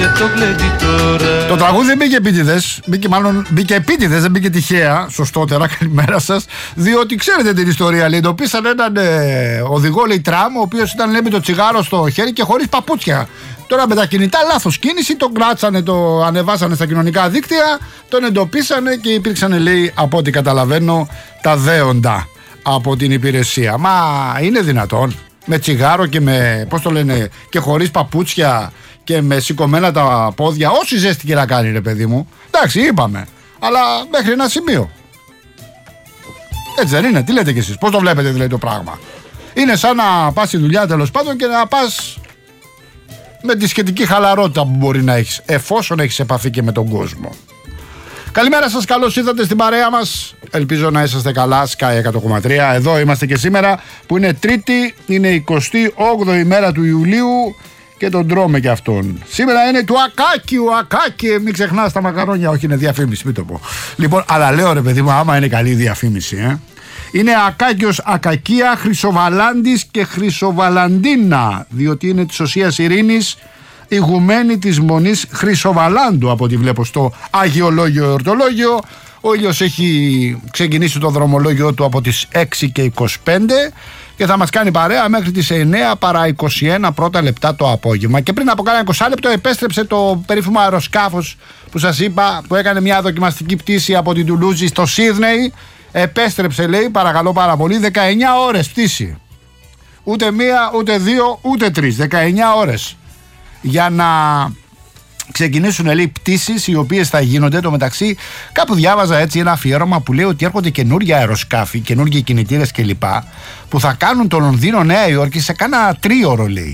Το τραγούδι δεν μπήκε επίτηδες, μπήκε επίτηδες, δεν μπήκε τυχαία, σωστότερα, καλημέρα σας, διότι ξέρετε την ιστορία, λέει, εντοπίσαν έναν οδηγό, λέει, τραμ, ο οποίος ήταν, λέει, με το τσιγάρο στο χέρι και χωρίς παπούτσια. Τώρα με τα κινητά λάθος κίνηση, τον κράτσανε, το ανεβάσανε στα κοινωνικά δίκτυα, τον εντοπίσανε και υπήρξαν, λέει, από ό,τι καταλαβαίνω, τα δέοντα από την υπηρεσία. Μα είναι δυνατόν με τσιγάρο και με, πώς το λένε, και χωρίς παπούτσια και με σηκωμένα τα πόδια, όση ζέστη και να κάνει, ρε παιδί μου. Εντάξει, είπαμε, αλλά μέχρι ένα σημείο. Έτσι δεν είναι, τι λέτε κι εσείς, πώς το βλέπετε δηλαδή το πράγμα? Είναι σαν να πας στη δουλειά, τέλος πάντων, και να πας με τη σχετική χαλαρότητα που μπορεί να έχεις, εφόσον έχεις επαφή και με τον κόσμο. Καλημέρα σας, καλώς ήρθατε στην παρέα μας. Ελπίζω να είσαστε καλά, Sky 100,3. Εδώ είμαστε και σήμερα που είναι Τρίτη, είναι 28η μέρα του Ιουλίου και τον τρώμε κι αυτόν. Σήμερα είναι του Ακάκη, ο Ακάκη, μην ξεχνάς τα μακαρόνια, όχι είναι διαφήμιση, μην το πω. Λοιπόν, αλλά λέω, ρε παιδί μου, άμα είναι καλή διαφήμιση, είναι Ακάκιος, Ακακία, Χρυσοβαλάντης και Χρυσοβαλαντίνα, διότι είναι της Οσίας Ειρήνης, ηγουμένη της Μονής Χρυσοβαλάντου, από ό,τι βλέπω στο Αγιολόγιο Εορτολόγιο. Ο ήλιος έχει ξεκινήσει το δρομολόγιο του από τις 6 και 25 και θα μας κάνει παρέα μέχρι τις 9 παρά 21 πρώτα λεπτά το απόγευμα. Και πριν από κάνα 20 λεπτό επέστρεψε το περίφημο αεροσκάφος που σας είπα, που έκανε μια δοκιμαστική πτήση από την Τουλούζη στο Σίδνεϊ. Επέστρεψε, λέει, παρακαλώ πάρα πολύ, 19 ώρες πτήση. Ούτε μία, ούτε δύο, ούτε τρεις, 19 ώρες. Για να ξεκινήσουν, λέει, πτήσεις οι οποίες θα γίνονται. Το μεταξύ, κάπου διάβαζα έτσι ένα αφιέρωμα που λέει ότι έρχονται καινούργια αεροσκάφη, καινούργιοι κινητήρες κλπ. Που θα κάνουν το Λονδίνο Νέα Υόρκη σε κάνα 3ωρο, λέει.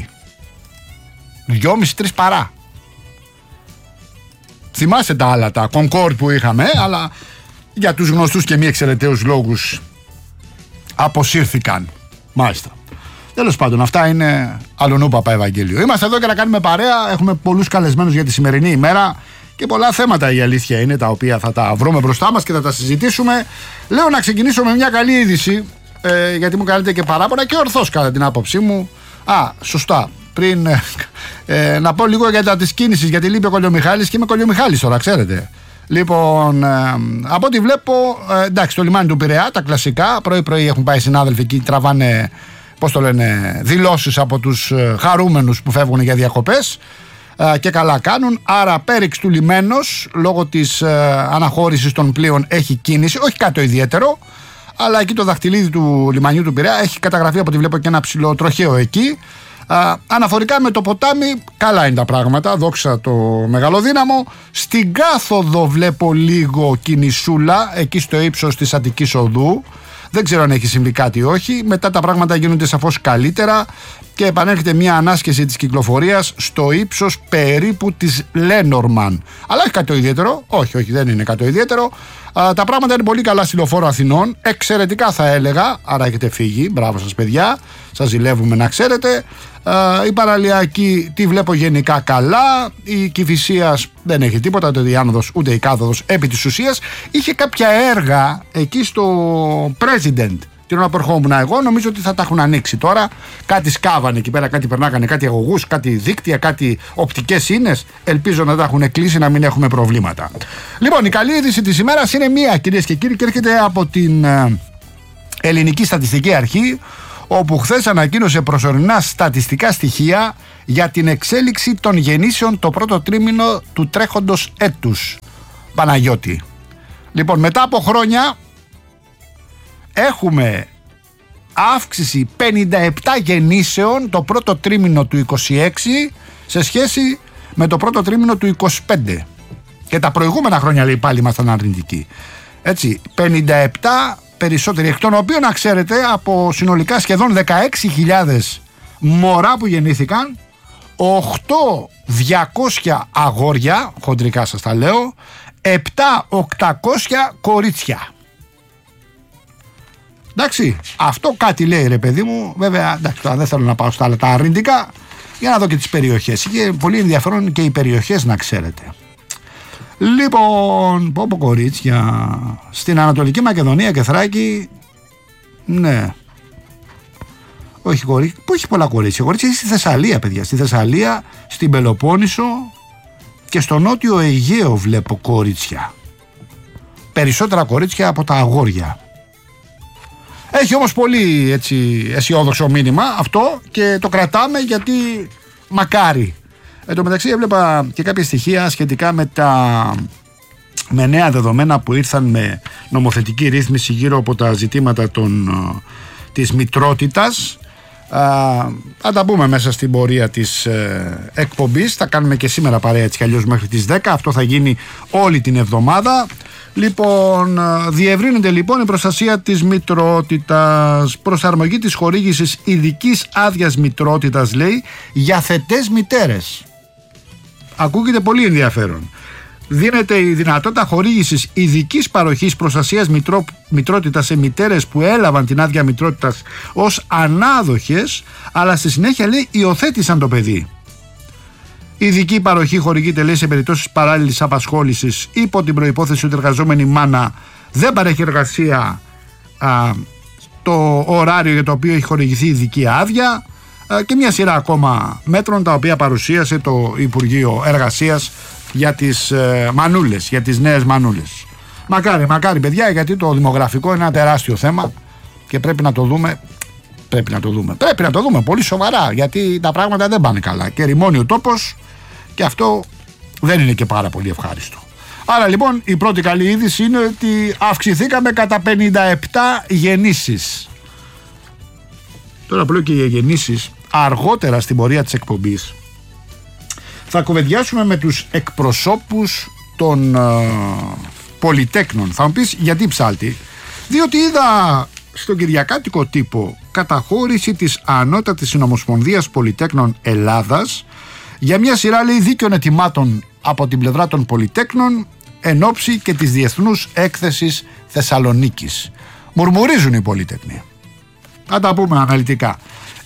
2,5-3 παρά. Θυμάστε τα άλλα, τα Concorde που είχαμε, αλλά για τους γνωστούς και μη εξαιρεταίους λόγους αποσύρθηκαν. Μάλιστα. Τέλος πάντων, αυτά είναι αλλονού Παπά Ευαγγέλιο. Είμαστε εδώ και να κάνουμε παρέα. Έχουμε πολλούς καλεσμένους για τη σημερινή ημέρα και πολλά θέματα, η αλήθεια είναι, τα οποία θα τα βρούμε μπροστά μας και θα τα συζητήσουμε. Λέω να ξεκινήσω με μια καλή είδηση, γιατί μου κάνετε και παράπονα και ορθώς κατά την άποψή μου. Σωστά. Πριν να πω λίγο για τα της κίνησης, γιατί λείπει ο Κολιομιχάλης και είμαι Κολιομιχάλης τώρα, ξέρετε. Λοιπόν, από ό,τι βλέπω, εντάξει, το λιμάνι του Πειραιά, τα κλασικά. Πρωί-πρωί έχουν πάει συνάδελφοι εκεί, τραβάνε, πώς το λένε, δηλώσεις από τους χαρούμενους που φεύγουν για διακοπές, και καλά κάνουν. Άρα πέριξ του λιμένος, λόγω της αναχώρησης των πλοίων, έχει κίνηση, όχι κάτι το ιδιαίτερο, αλλά εκεί το δαχτυλίδι του λιμανιού του Πειραιά έχει καταγραφεί, από ό,τι βλέπω, και ένα ψηλό τροχαίο εκεί. Αναφορικά με το ποτάμι, καλά είναι τα πράγματα, δόξα το μεγαλοδύναμο. Στην κάθοδο βλέπω λίγο κινησούλα, εκεί στο ύψος της Αττικής Οδού. Δεν ξέρω αν έχει συμβεί κάτι ή όχι. Μετά τα πράγματα γίνονται σαφώς καλύτερα και επανέρχεται μια ανάσκεση της κυκλοφορίας στο ύψος περίπου της Λένορμαν. Αλλά όχι κάτι το ιδιαίτερο. Όχι, δεν είναι κάτι το ιδιαίτερο. Τα πράγματα είναι πολύ καλά στη Λεωφόρο Αθηνών. Εξαιρετικά θα έλεγα. Άρα έχετε φύγει. Μπράβο σας, παιδιά. Σας ζηλεύουμε, να ξέρετε. Η Παραλιακή τη βλέπω γενικά καλά. Η Κηφισίας δεν έχει τίποτα, ούτε η άνοδος ούτε η κάθοδος επί της ουσίας. Είχε κάποια έργα εκεί στο President την ώρα που ερχόμουν εγώ. Νομίζω ότι θα τα έχουν ανοίξει τώρα. Κάτι σκάβανε εκεί πέρα, κάτι περνάγανε, κάτι αγωγούς, κάτι δίκτυα, κάτι οπτικές ίνες. Ελπίζω να τα έχουν κλείσει, να μην έχουμε προβλήματα. Λοιπόν, η καλή είδηση της ημέρας είναι μία, κυρίες και κύριοι, και έρχεται από την Ελληνική Στατιστική Αρχή, όπου χθες ανακοίνωσε προσωρινά στατιστικά στοιχεία για την εξέλιξη των γεννήσεων το πρώτο τρίμηνο του τρέχοντος έτους. Παναγιώτη. Λοιπόν, μετά από χρόνια έχουμε αύξηση 57 γεννήσεων το πρώτο τρίμηνο του 26 σε σχέση με το πρώτο τρίμηνο του 25. Και τα προηγούμενα χρόνια, λέει, πάλι ήμασταν αρνητικοί. Έτσι, 57 περισσότεροι, εκ των οποίων, να ξέρετε, από συνολικά σχεδόν 16.000 μωρά που γεννήθηκαν, 8.200 αγόρια, χοντρικά σας τα λέω, 7.800 κορίτσια. Εντάξει, αυτό κάτι λέει, ρε παιδί μου. Βέβαια, εντάξει, τώρα δεν θέλω να πάω στα άλλα τα αρνητικά, για να δω και τις περιοχές. Είχε πολύ ενδιαφέρον και οι περιοχές, να ξέρετε. Λοιπόν, πω κορίτσια, στην Ανατολική Μακεδονία και Θράκη, ναι, όχι πολλά κορίτσια, κορίτσια στη Θεσσαλία, παιδιά, στη Θεσσαλία, στην Πελοπόννησο, και στο νότιο Αιγαίο βλέπω κορίτσια. Περισσότερα κορίτσια από τα αγόρια. Έχει όμως πολύ έτσι αισιόδοξο μήνυμα αυτό και το κρατάμε γιατί μακάρι. Εν τω μεταξύ έβλεπα και κάποια στοιχεία σχετικά με νέα δεδομένα που ήρθαν με νομοθετική ρύθμιση γύρω από τα ζητήματα της μητρότητας. Θα τα πούμε μέσα στην πορεία της εκπομπής. Θα κάνουμε και σήμερα παρέα έτσι κι αλλιώς μέχρι τις 10. Αυτό θα γίνει όλη την εβδομάδα. Λοιπόν, διευρύνεται λοιπόν η προστασία της μητρότητας. Προσαρμογή της χορήγησης ειδικής άδειας μητρότητας, λέει, για θετές μητέρες. Ακούγεται πολύ ενδιαφέρον. Δίνεται η δυνατότητα χορήγησης ειδικής παροχής προστασίας μητρότητας σε μητέρες που έλαβαν την άδεια μητρότητας ως ανάδοχες, αλλά στη συνέχεια, λέει, υιοθέτησαν το παιδί. Η ειδική παροχή χορηγείται, λέει, σε περιπτώσεις παράλληλης απασχόλησης υπό την προϋπόθεση ότι η εργαζόμενη μάνα δεν παρέχει εργασία το ωράριο για το οποίο έχει χορηγηθεί ειδική άδεια και μια σειρά ακόμα μέτρων τα οποία παρουσίασε το Υπουργείο Εργασίας για τις μανούλες, για τις νέες μανούλες. Μακάρι παιδιά, γιατί το δημογραφικό είναι ένα τεράστιο θέμα και πρέπει να το δούμε. Πρέπει να το δούμε πολύ σοβαρά, γιατί τα πράγματα δεν πάνε καλά και ρημώνει ο τόπος και αυτό δεν είναι και πάρα πολύ ευχάριστο. Άρα λοιπόν η πρώτη καλή είδηση είναι ότι αυξηθήκαμε κατά 57 γεννήσεις. Τώρα που λέω και για γεννήσεις, αργότερα στην πορεία της εκπομπής θα κουβεντιάσουμε με τους εκπροσώπους των πολυτέκνων. Θα μου πεις γιατί ψάλτη? Διότι είδα στον κυριακάτικο τύπο καταχώρηση της Ανώτατης Συνομοσπονδίας Πολυτέκνων Ελλάδας για μια σειρά, λέει, δίκαιων ετοιμάτων από την πλευρά των πολυτέκνων εν ώψη και της Διεθνούς Έκθεσης Θεσσαλονίκης. Μουρμουρίζουν οι πολυτέκνοι. Θα τα πούμε αναλυτικά.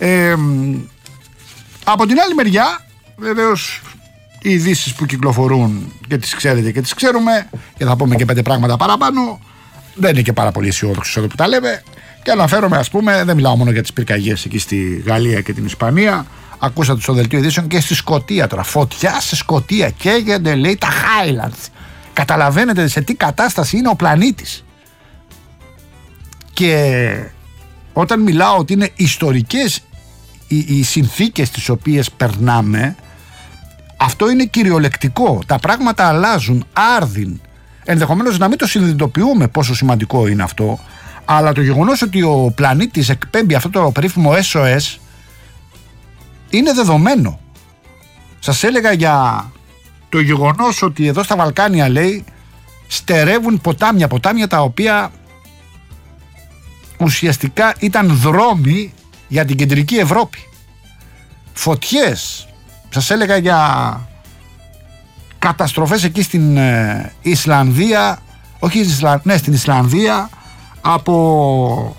Από την άλλη μεριά, βεβαίως, οι ειδήσεις που κυκλοφορούν και τις ξέρετε και τις ξέρουμε, και θα πούμε και 5 πράγματα παραπάνω, δεν είναι και πάρα πολύ αισιόδοξος εδώ που τα λέμε. Και αναφέρομαι, ας πούμε, δεν μιλάω μόνο για τις πυρκαγιές εκεί στη Γαλλία και την Ισπανία. Ακούσατε στο δελτίο ειδήσεων και στη Σκωτία τώρα. Φωτιά σε Σκωτία, καίγονται, λέει, τα Highlands. Καταλαβαίνετε σε τι κατάσταση είναι ο πλανήτης. Και όταν μιλάω ότι είναι ιστορικές οι συνθήκες τις οποίες περνάμε, αυτό είναι κυριολεκτικό. Τα πράγματα αλλάζουν άρδιν. Ενδεχομένως να μην το συνειδητοποιούμε πόσο σημαντικό είναι αυτό, αλλά το γεγονός ότι ο πλανήτης εκπέμπει αυτό το περίφημο SOS είναι δεδομένο. Σας έλεγα για το γεγονός ότι εδώ στα Βαλκάνια, λέει, στερεύουν ποτάμια τα οποία ουσιαστικά ήταν δρόμοι για την κεντρική Ευρώπη. Φωτιές. Σας έλεγα για καταστροφές εκεί στην Ισλανδία, στην Ισλανδία, από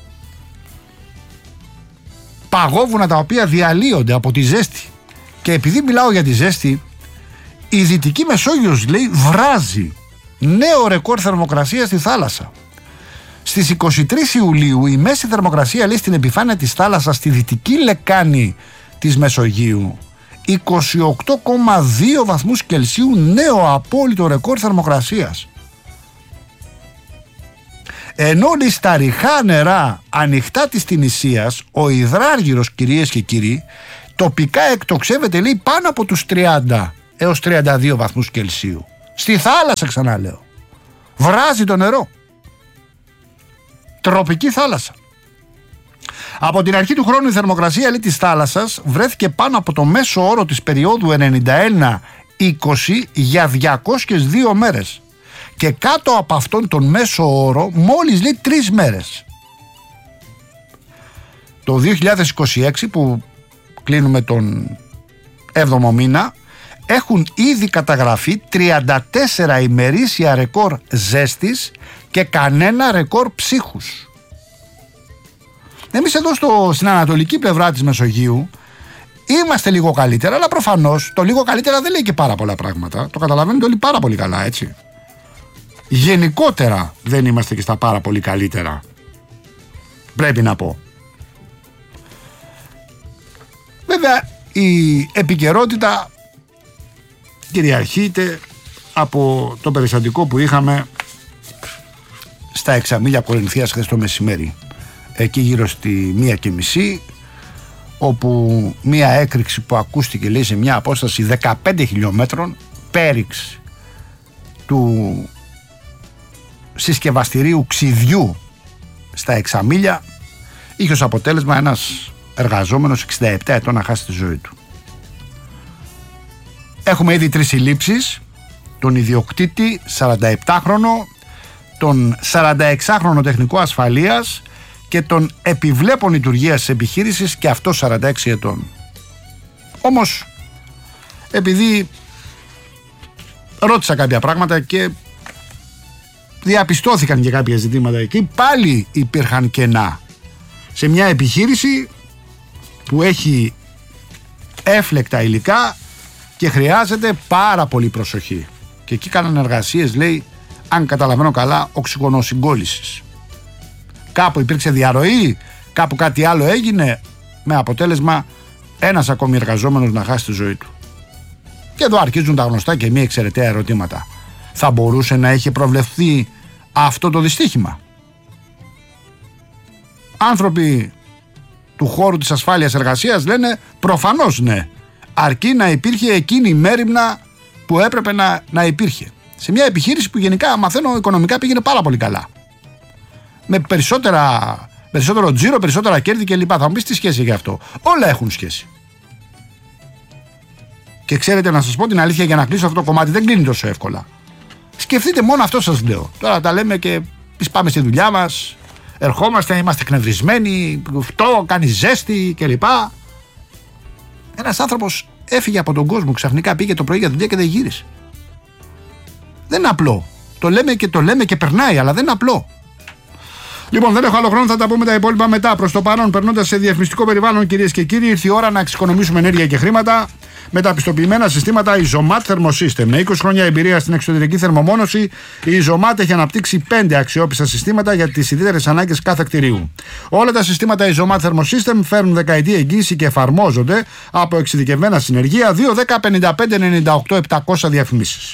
παγόβουνα τα οποία διαλύονται από τη ζέστη. Και επειδή μιλάω για τη ζέστη, η Δυτική Μεσόγειος, λέει, βράζει νέο ρεκόρ θερμοκρασίας στη θάλασσα. Στις 23 Ιουλίου η μέση θερμοκρασία, λέει, στην επιφάνεια της θάλασσας στη δυτική λεκάνη της Μεσογείου 28,2 βαθμούς Κελσίου, νέο απόλυτο ρεκόρ θερμοκρασίας. Ενώ, λέει, στα ρηχά νερά ανοιχτά της Τινησίας ο υδράργυρος, κυρίες και κύριοι, τοπικά εκτοξεύεται, λέει, πάνω από τους 30 έως 32 βαθμούς Κελσίου. Στη θάλασσα, ξαναλέω. Βράζει το νερό. Τροπική θάλασσα. Από την αρχή του χρόνου η θερμοκρασία, λέει, της θάλασσας βρέθηκε πάνω από το μέσο όρο της περίοδου 91-20 για 202 μέρες. Και κάτω από αυτόν τον μέσο όρο μόλις, λέει, 3 μέρες. Το 2026 που κλείνουμε τον 7ο μήνα έχουν ήδη καταγραφεί 34 ημερήσια ρεκόρ ζέστης και κανένα ρεκόρ ψύχους. Εμείς εδώ στην ανατολική πλευρά της Μεσογείου είμαστε λίγο καλύτερα, αλλά προφανώς το λίγο καλύτερα δεν λέει και πάρα πολλά πράγματα. Το καταλαβαίνετε όλοι πάρα πολύ καλά, έτσι. Γενικότερα δεν είμαστε και στα πάρα πολύ καλύτερα, πρέπει να πω. Βέβαια η επικαιρότητα κυριαρχείται από το περιστατικό που είχαμε στα Εξαμίλια Κορινθίας χθες το μεσημέρι, εκεί γύρω στη 1:30, όπου μια έκρηξη που ακούστηκε, λέει, σε μια απόσταση 15 χιλιόμετρων, πέριξ του συσκευαστηρίου ξυδιού στα Εξαμίλια, είχε ως αποτέλεσμα ένας εργαζόμενος 67 ετών να χάσει τη ζωή του. Έχουμε ήδη 3 συλλήψεις: τον ιδιοκτήτη 47χρονο, τον 46χρονο τεχνικό ασφαλείας και τον επιβλέπων λειτουργίας της επιχείρησης, και αυτό 46 ετών. Όμως, επειδή ρώτησα κάποια πράγματα και διαπιστώθηκαν και κάποια ζητήματα εκεί, πάλι υπήρχαν κενά σε μια επιχείρηση που έχει έφλεκτα υλικά και χρειάζεται πάρα πολύ προσοχή. Και εκεί κάνανε εργασίες, λέει, αν καταλαβαίνω καλά, οξυγονοσυγκόλλησης. Κάπου υπήρξε διαρροή, κάπου κάτι άλλο έγινε, με αποτέλεσμα ένας ακόμη εργαζόμενος να χάσει τη ζωή του. Και εδώ αρχίζουν τα γνωστά και μη εξαιρεταία ερωτήματα. Θα μπορούσε να έχει προβλεφθεί αυτό το δυστύχημα? Άνθρωποι του χώρου της ασφάλειας εργασίας λένε προφανώς ναι, αρκεί να υπήρχε εκείνη η μέριμνα που έπρεπε να υπήρχε. Σε μια επιχείρηση που γενικά, μαθαίνω, οικονομικά πήγαινε πάρα πολύ καλά, με περισσότερο τζίρο, περισσότερα κέρδη κλπ. Θα μου πεις τι σχέση έχει αυτό? Όλα έχουν σχέση. Και ξέρετε, να σας πω την αλήθεια, για να κλείσω αυτό το κομμάτι δεν κλείνει τόσο εύκολα. Σκεφτείτε, μόνο αυτό σας λέω. Τώρα τα λέμε και πάμε στη δουλειά μας, ερχόμαστε, είμαστε εκνευρισμένοι, αυτό κάνει ζέστη κλπ. Ένας άνθρωπος έφυγε από τον κόσμο, ξαφνικά πήγε το πρωί για δουλειά και δεν γύρισε. Δεν είναι απλό. Το λέμε και περνάει, αλλά δεν είναι απλό. Λοιπόν, δεν έχω άλλο χρόνο, θα τα πούμε τα υπόλοιπα μετά. Προς το παρόν, περνώντας σε διαφημιστικό περιβάλλον, κυρίες και κύριοι, ήρθε η ώρα να εξοικονομήσουμε ενέργεια και χρήματα με τα πιστοποιημένα συστήματα Isomat Thermosystem. Με 20 χρόνια εμπειρία στην εξωτερική θερμομόνωση, η Isomat έχει αναπτύξει 5 αξιόπιστα συστήματα για τις ιδιαίτερες ανάγκες κάθε κτηρίου. Όλα τα συστήματα Isomat Thermosystem φέρνουν δεκαετή εγγύηση και εφαρμόζονται από εξειδικευμένα συνεργεία. 2-10-55-98-700 διαφημίσεις.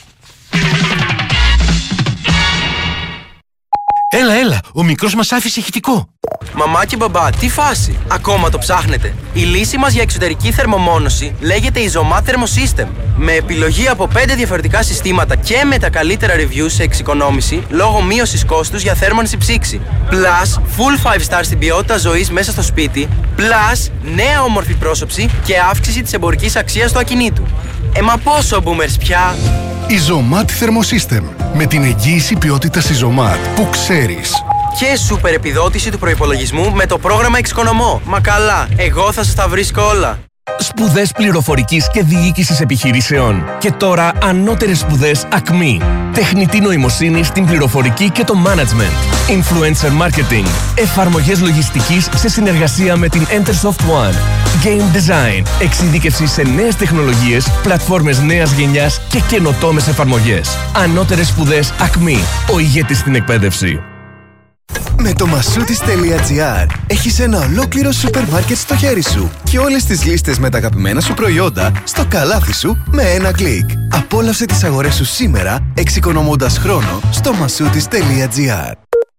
Έλα, ο μικρός μας άφησε ηχητικό. Μαμά και μπαμπά, τι φάση? Ακόμα το ψάχνετε? Η λύση μας για εξωτερική θερμομόνωση λέγεται Isomat Thermosystem. Με επιλογή από 5 διαφορετικά συστήματα και με τα καλύτερα reviews σε εξοικονόμηση λόγω μείωσης κόστους για θέρμανση ψήξη. Plus, full 5 star στην ποιότητα ζωής μέσα στο σπίτι. Plus, νέα όμορφη πρόσωψη και αύξηση της εμπορικής αξίας του ακινήτου. Μα πόσο boomers πια? Isomat Thermosystem. Με την εγγύηση ποιότητας Isomat που ξέρεις. Και σούπερ επιδότηση του προϋπολογισμού με το πρόγραμμα Εξοικονομώ. Μα καλά, εγώ θα σας τα βρίσκω όλα. Σπουδές πληροφορικής και διοίκησης επιχειρήσεων. Και τώρα ανώτερες σπουδές ΑΚΜΗ. Τεχνητή νοημοσύνη στην πληροφορική και το management. Influencer marketing. Εφαρμογές λογιστικής σε συνεργασία με την Entersoft One. Game design. Εξειδίκευση σε νέες τεχνολογίες, πλατφόρμες νέας γενιάς και καινοτόμες εφαρμογές. Ανώτερες σπουδές ΑΚΜΗ. Ο ηγέτης στην εκπαίδευση. Με το Masoutis.gr έχεις ένα ολόκληρο σούπερ μάρκετ στο χέρι σου και όλες τις λίστες με τα αγαπημένα σου προϊόντα στο καλάθι σου με ένα κλικ. Απόλαυσε τις αγορές σου σήμερα, εξοικονομώντας χρόνο στο Masoutis.gr.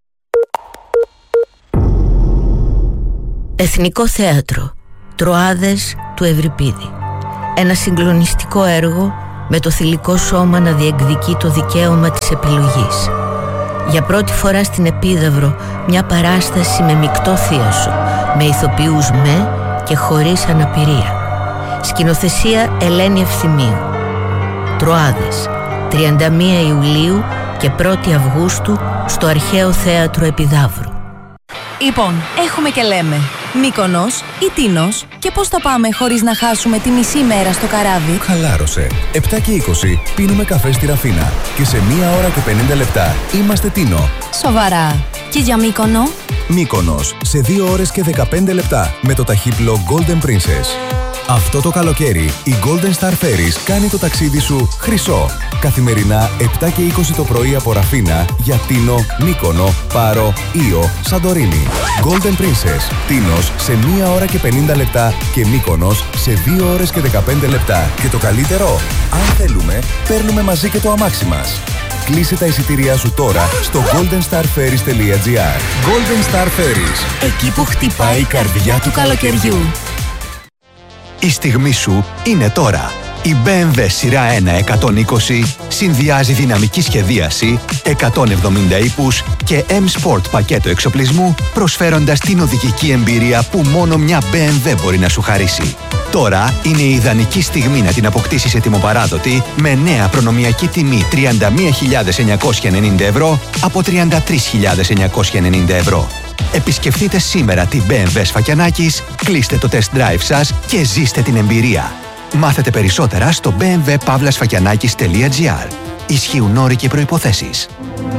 Εθνικό Θέατρο Τροάδες του Ευρυπίδη. Ένα συγκλονιστικό έργο με το θηλυκό σώμα να διεκδικεί το δικαίωμα της επιλογής. Για πρώτη φορά στην Επίδαυρο μια παράσταση με μεικτό θίασο, με ηθοποιούς με και χωρίς αναπηρία. Σκηνοθεσία Ελένη Ευθυμίου. Τροάδες, 31 Ιουλίου και 1η Αυγούστου στο Αρχαίο Θέατρο Επιδαύρου. Λοιπόν, έχουμε και λέμε Μύκονος ή Τίνος, και πώς θα πάμε χωρίς να χάσουμε τη μισή μέρα στο καράβι? Χαλάρωσε. 7 και 20 πίνουμε καφέ στη Ραφίνα και σε 1 ώρα και 50 λεπτά είμαστε Τίνο. Σοβαρά. Και για Μύκονο? Μύκονος σε 2 ώρες και 15 λεπτά με το ταχύπλο Golden Princess. Αυτό το καλοκαίρι η Golden Star Ferries κάνει το ταξίδι σου χρυσό. Καθημερινά 7 και 20 το πρωί από Ραφίνα για Τίνο, Μύκονο, Πάρο, Ήο, Σαντορίνη. Golden Princess, Τίνος σε 1 ώρα και 50 λεπτά και Μύκονος σε 2 ώρες και 15 λεπτά. Και το καλύτερο, αν θέλουμε, παίρνουμε μαζί και το αμάξι μας. Κλείσε τα εισιτήριά σου τώρα στο goldenstarferries.gr. Golden Star Ferries. Εκεί που χτυπάει η καρδιά του καλοκαιριού. Η στιγμή σου είναι τώρα. Η BMW σειρά 1 120 συνδυάζει δυναμική σχεδίαση, 170 ύπους και M-Sport πακέτο εξοπλισμού, προσφέροντας την οδηγική εμπειρία που μόνο μια BMW μπορεί να σου χαρίσει. Τώρα είναι η ιδανική στιγμή να την αποκτήσεις ετοιμοπαράδοτη με νέα προνομιακή τιμή 31.990 ευρώ από 33.990 ευρώ. Επισκεφτείτε σήμερα την BMW Σφακιανάκης, κλείστε το test drive σας και ζήστε την εμπειρία. Μάθετε περισσότερα στο bmwpavlasfakianakis.gr. Ισχύουν όροι και προϋποθέσεις.